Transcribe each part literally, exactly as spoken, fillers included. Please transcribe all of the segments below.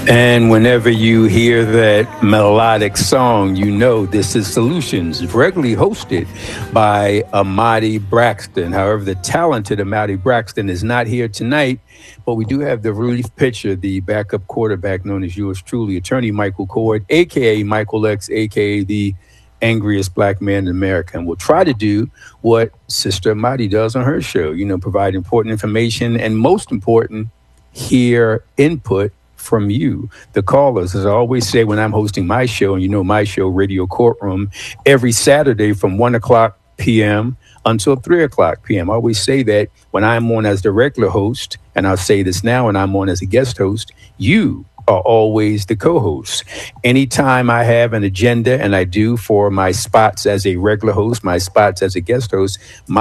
And whenever you hear that melodic song, you know this is Solutions, regularly hosted by Amadi Braxton. However, the talented Amadi Braxton is not here tonight, but we do have the relief pitcher, the backup quarterback known as yours truly, Attorney Michael Cord, a k a. Michael X, a k a the angriest black man in America. And we'll try to do what Sister Amadi does on her show, you know, provide important information and, most important, hear input from you, the callers. As I always say when I'm hosting my show, and you know my show, Radio Courtroom, every Saturday from one o'clock p.m. until three o'clock p.m. I always say that when I'm on as the regular host, and I'll say this now when I'm on as a guest host, you are always the co-host. Anytime I have an agenda, and I do for my spots as a regular host, my spots as a guest host,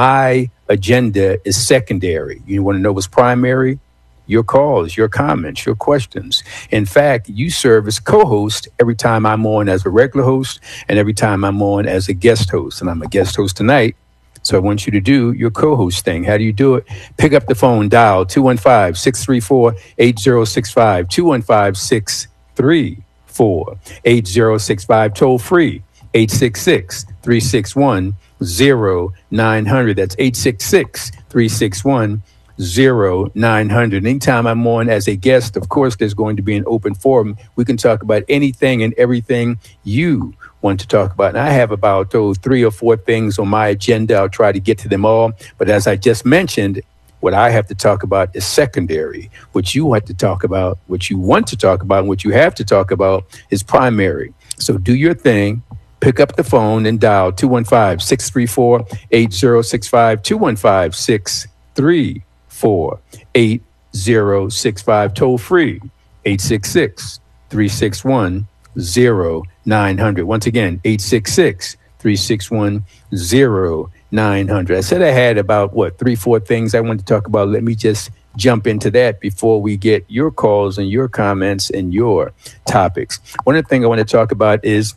my agenda is secondary. You want to know what's primary? Your calls, your comments, your questions. In fact, you serve as co-host every time I'm on as a regular host and every time I'm on as a guest host. And I'm a guest host tonight, so I want you to do your co-host thing. How do you do it? Pick up the phone, dial two one five, six three four, eight zero six five, two one five, six three four, eight zero six five, toll free, eight six six, three six one, zero nine hundred. That's eight six six, three six one, zero nine hundred. Anytime I'm on as a guest, of course, there's going to be an open forum. We can talk about anything and everything you want to talk about. And I have about those three or four things on my agenda. I'll try to get to them all. But as I just mentioned, what I have to talk about is secondary. What you want to talk about, what you want to talk about, and what you have to talk about is primary. So do your thing. Pick up the phone and dial two one five, six three four, eight zero six five, two one five, six three four, eight zero six five, toll free, eight six six, three six one, zero nine hundred. Once again, eight six six, three six one, zero nine hundred. I said I had about, what, three, four things I wanted to talk about. Let me just jump into that before we get your calls and your comments and your topics. One of the things I want to talk about is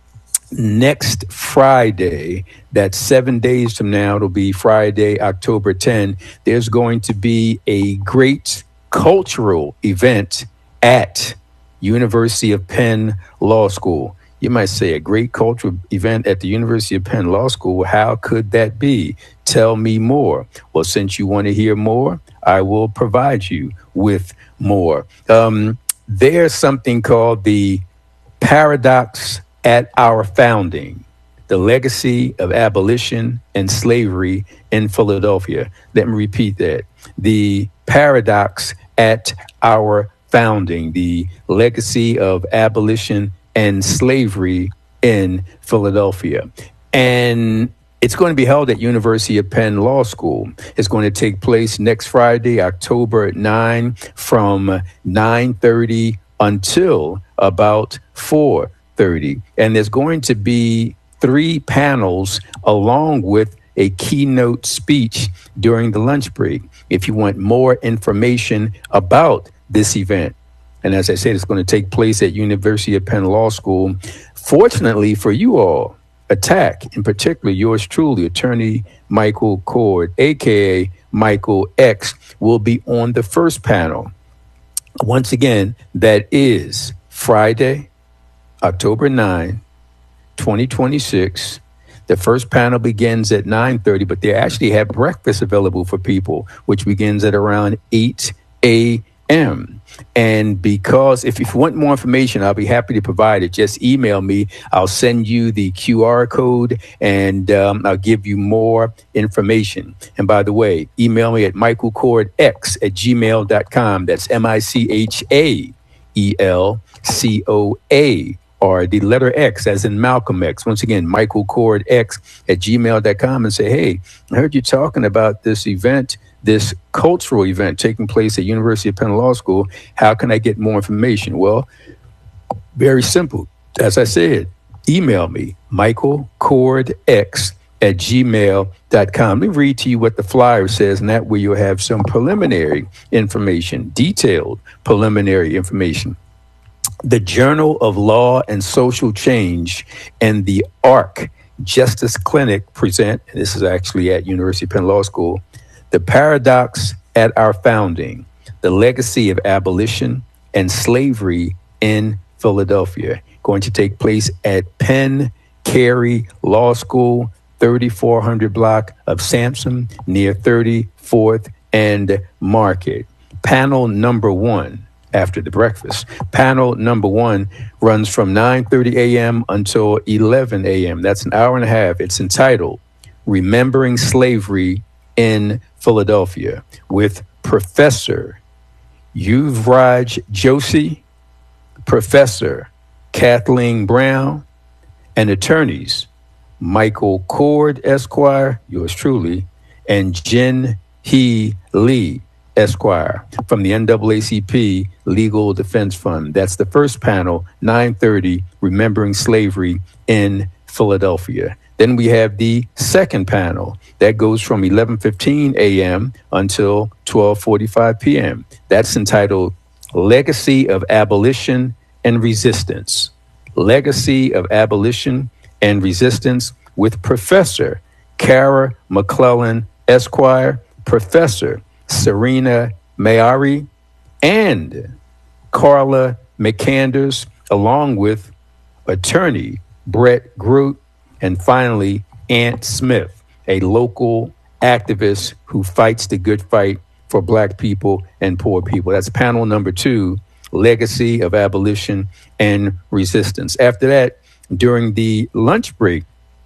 next Friday, that's seven days from now, it'll be Friday, October tenth, there's going to be a great cultural event at University of Penn Law School. You might say a great cultural event at the University of Penn Law School. How could that be? Tell me more. Well, since you want to hear more, I will provide you with more. Um, there's something called the Paradox at Our Founding, the legacy of abolition and slavery in Philadelphia. Let me repeat that. The Paradox at Our Founding, the legacy of abolition and slavery in Philadelphia. And it's going to be held at University of Penn Law School. It's going to take place next Friday, October ninth, from nine thirty until about four thirty. And there's going to be three panels along with a keynote speech during the lunch break. If you want more information about this event, and as I said, it's going to take place at University of Penn Law School. Fortunately for you all, Attack, in particular yours truly, Attorney Michael Cord, a k a. Michael X, will be on the first panel. Once again, that is Friday, October ninth, twenty twenty-six. The first panel begins at nine thirty, but they actually have breakfast available for people, which begins at around eight a.m. And because if you want more information, I'll be happy to provide it. Just email me. I'll send you the Q R code and um, I'll give you more information. And by the way, email me at michaelcordx at gmail dot com. That's M I C H A E L C O A. Or the letter X, as in Malcolm X. Once again, michaelcordx at gmail dot com, and say, hey, I heard you talking about this event, this cultural event taking place at University of Penn Law School. How can I get more information? Well, very simple. As I said, email me, michaelcordx at gmail dot com. Let me read to you what the flyer says, and that way you'll have some preliminary information, detailed preliminary information. The Journal of Law and Social Change and the ARC Justice Clinic present, and this is actually at University of Penn Law School, The Paradox at Our Founding, the Legacy of Abolition and Slavery in Philadelphia. Going to take place at Penn Carey Law School, thirty-four hundred block of Sampson, near thirty-fourth and Market. Panel number one, after the breakfast. Panel number one runs from nine thirty a.m. until eleven a.m. That's an hour and a half. It's entitled Remembering Slavery in Philadelphia, with Professor Yuvraj Joshi, Professor Kathleen Brown, and attorneys Michael Cord, Esquire, yours truly, and Jin Hee Lee, Esquire, from the N double A C P Legal Defense Fund. That's the first panel, nine thirty, Remembering Slavery in Philadelphia. Then we have the second panel that goes from eleven fifteen a.m. until twelve forty-five p.m. That's entitled Legacy of Abolition and Resistance. Legacy of Abolition and Resistance, with Professor Kara McClellan, Esquire, Professor Serena Mayari, and Carla McCanders, along with attorney Brett Groot, and finally, Ant Smith, a local activist who fights the good fight for Black people and poor people. That's panel number two, Legacy of Abolition and Resistance. After that, during the lunch break,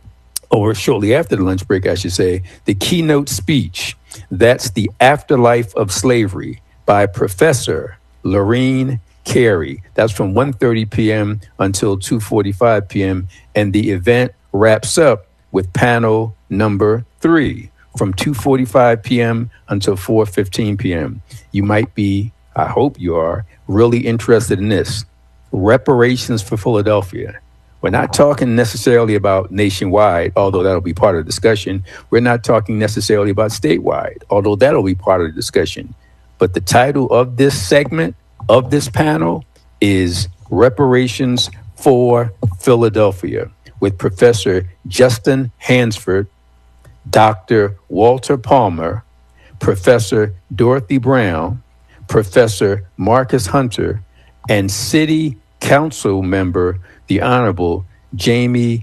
or shortly after the lunch break, I should say, the keynote speech, that's The Afterlife of Slavery by Professor Lorene Carey. That's from one thirty p.m. until two forty-five p.m. And the event wraps up with panel number three from two forty-five p.m. until four fifteen p.m. You might be, I hope you are, really interested in this. Reparations for Philadelphia. We're not talking necessarily about nationwide, although that'll be part of the discussion. We're not talking necessarily about statewide, although that'll be part of the discussion. But the title of this segment, of this panel, is Reparations for Philadelphia, with Professor Justin Hansford, Doctor Walter Palmer, Professor Dorothy Brown, Professor Marcus Hunter, and City Council member, the Honorable Jamie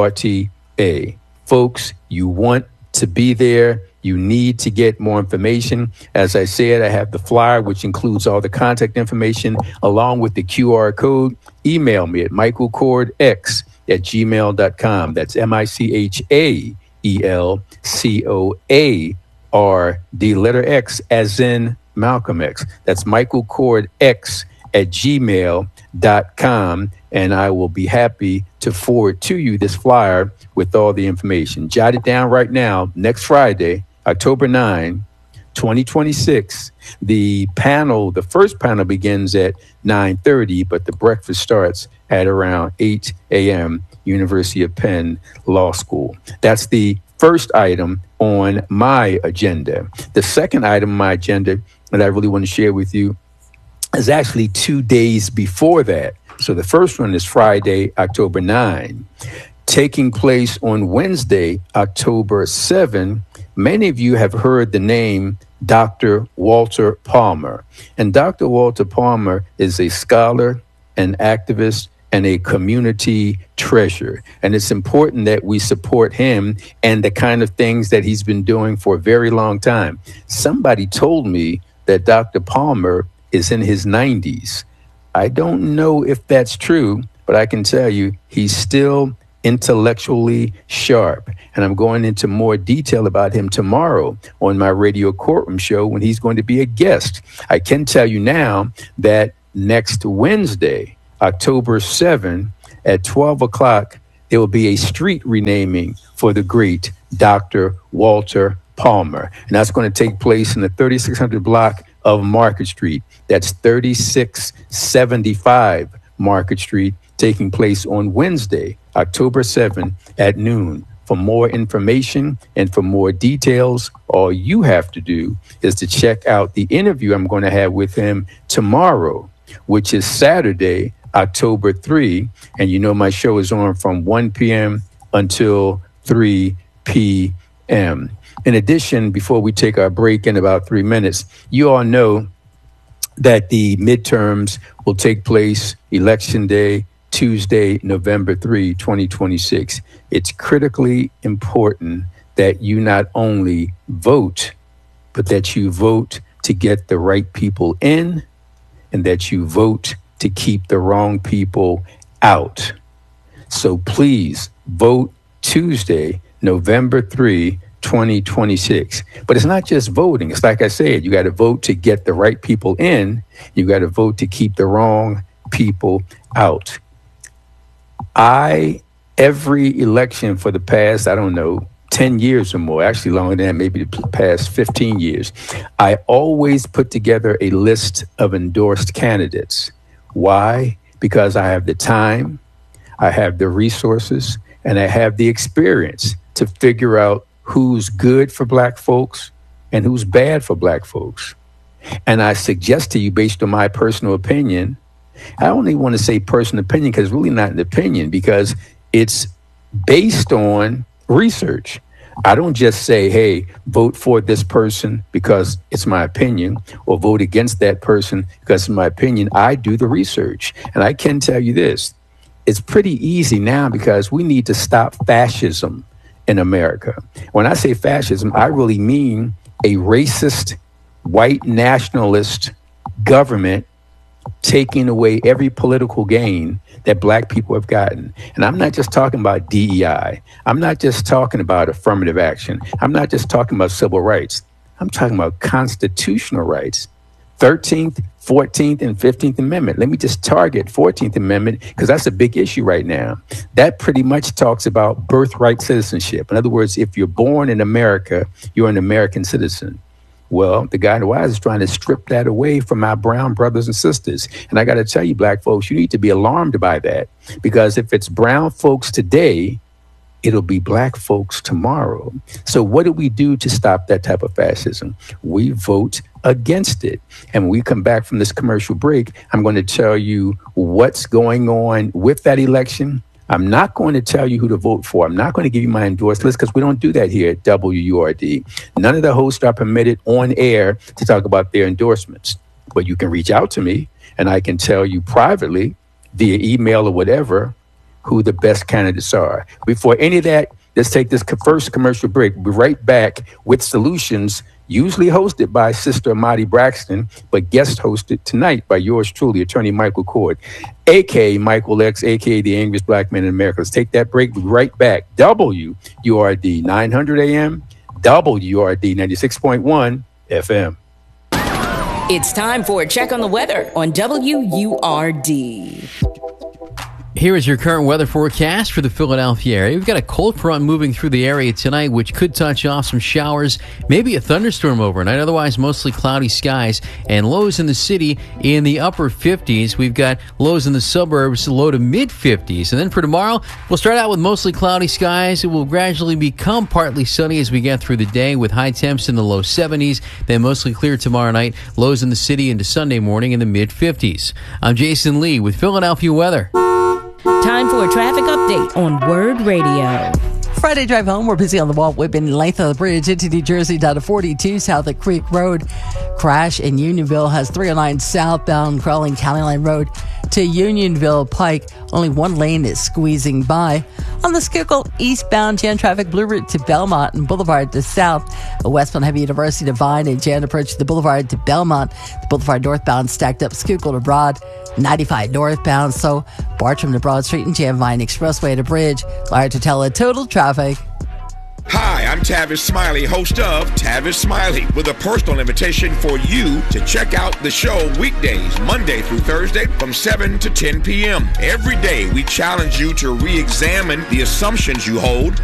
Gaultier. Folks, you want to be there. You need to get more information. As I said, I have the flyer, which includes all the contact information, along with the Q R code. Email me at michaelcordx at gmail dot com. That's M I C H A E L C O A R D, letter X, as in Malcolm X. That's michaelcordx at gmail dot com. And I will be happy to forward to you this flyer with all the information. Jot it down right now. Next Friday, October ninth, twenty twenty-six, the panel, the first panel begins at nine thirty, but the breakfast starts at around eight a.m., University of Penn Law School. That's the first item on my agenda. The second item on my agenda that I really want to share with you is actually two days before that. So the first one is Friday, October ninth. Taking place on Wednesday, October seventh, many of you have heard the name Doctor Walter Palmer. And Doctor Walter Palmer is a scholar, an activist, and a community treasure. And it's important that we support him and the kind of things that he's been doing for a very long time. Somebody told me that Doctor Palmer is in his nineties. I don't know if that's true, but I can tell you he's still intellectually sharp. And I'm going into more detail about him tomorrow on my radio courtroom show when he's going to be a guest. I can tell you now that next Wednesday, October seventh at twelve o'clock, there will be a street renaming for the great Doctor Walter Palmer. And that's going to take place in the thirty-six hundred block of Market Street. That's thirty-six seventy-five Market Street, taking place on Wednesday, October seventh at noon. For more information and for more details, all you have to do is to check out the interview I'm going to have with him tomorrow, which is Saturday, October third. And you know my show is on from one p.m. until three p.m. In addition, before we take our break in about three minutes, you all know that the midterms will take place Election Day, Tuesday, November third, twenty twenty-six. It's critically important that you not only vote, but that you vote to get the right people in and that you vote to keep the wrong people out. So please vote Tuesday, November third, twenty twenty-six. But it's not just voting. It's like I said, you got to vote to get the right people in. You got to vote to keep the wrong people out. I, every election for the past, I don't know, ten years or more, actually longer than that, maybe the past fifteen years, I always put together a list of endorsed candidates. Why? Because I have the time, I have the resources, and I have the experience to figure out who's good for black folks and who's bad for black folks. And I suggest to you, based on my personal opinion, I only want to say personal opinion because it's really not an opinion, because it's based on research. I don't just say, hey, vote for this person because it's my opinion, or vote against that person because it's my opinion. I do the research. And I can tell you this, it's pretty easy now because we need to stop fascism in America. When I say fascism, I really mean a racist, white nationalist government taking away every political gain that black people have gotten. And I'm not just talking about D E I. I'm not just talking about affirmative action. I'm not just talking about civil rights. I'm talking about constitutional rights. thirteenth, fourteenth, and fifteenth Amendment. Let me just target fourteenth Amendment because that's a big issue right now. That pretty much talks about birthright citizenship. In other words, if you're born in America, you're an American citizen. Well, the guy in the Wise is trying to strip that away from our brown brothers and sisters. And I got to tell you, black folks, you need to be alarmed by that, because if it's brown folks today, it'll be black folks tomorrow. So what do we do to stop that type of fascism? We vote against it. And when we come back from this commercial break, I'm going to tell you what's going on with that election. I'm not going to tell you who to vote for. I'm not going to give you my endorsed list because we don't do that here at W U R D. None of the hosts are permitted on air to talk about their endorsements. But you can reach out to me and I can tell you privately via email or whatever who the best candidates are. Before any of that, let's take this first commercial break. We'll be right back with solutions, usually hosted by Sister Amati Braxton, but guest hosted tonight by yours truly, Attorney Michael Cord, a k a. Michael X, a k a the angriest black man in America. Let's take that break. We'll be right back. W U R D nine hundred A M, W U R D ninety-six point one F M. It's time for a check on the weather on W U R D. Here is your current weather forecast for the Philadelphia area. We've got a cold front moving through the area tonight, which could touch off some showers, maybe a thunderstorm overnight. Otherwise, mostly cloudy skies and lows in the city in the upper fifties. We've got lows in the suburbs, low to mid fifties. And then for tomorrow, we'll start out with mostly cloudy skies. It will gradually become partly sunny as we get through the day with high temps in the low seventies. Then mostly clear tomorrow night, lows in the city into Sunday morning in the mid fifties. I'm Jason Lee with Philadelphia weather. Time for a traffic update on Word Radio. Friday drive home, we're busy on the Walt Whitman length of the bridge into New Jersey down to forty-two south at Creek Road. Crash in Unionville has three oh nine southbound crawling County Line Road to Unionville Pike. Only one lane is squeezing by. On the Schuylkill eastbound Jan traffic, Blue Route to Belmont and Boulevard to South. Westbound Heavy University to Vine and Jan approach the Boulevard to Belmont. The Boulevard northbound stacked up Schuylkill to Broad. ninety-five northbound, so Bartram to Broad Street and Jan Vine Expressway to Bridge. Larry Totella, total traffic. Hi, I'm Tavis Smiley, host of Tavis Smiley, with a personal invitation for you to check out the show weekdays, Monday through Thursday from seven to ten p.m. Every day, we challenge you to re-examine the assumptions you hold